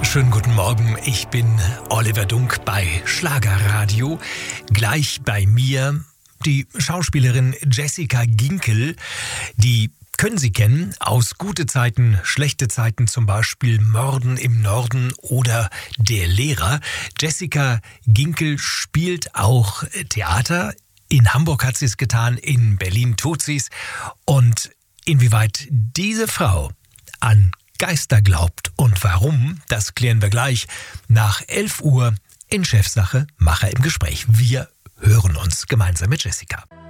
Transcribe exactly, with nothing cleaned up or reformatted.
Schönen guten Morgen, ich bin Oliver Dunk bei Schlagerradio. Gleich bei mir die Schauspielerin Jessica Ginkel. Die können Sie kennen aus Gute Zeiten, Schlechte Zeiten, zum Beispiel Morden im Norden oder Der Lehrer. Jessica Ginkel spielt auch Theater. In Hamburg hat sie es getan, in Berlin tut sie es. Und inwieweit diese Frau an Geister glaubt und warum, das klären wir gleich nach elf Uhr in Chefsache Macher im Gespräch. Wir hören uns gemeinsam mit Jessica.